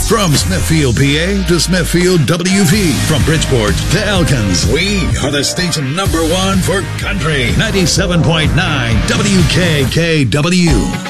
From Smithfield, PA to Smithfield, WV. From Bridgeport to Elkins. We are the station #1 for country. 97.9 WKKW.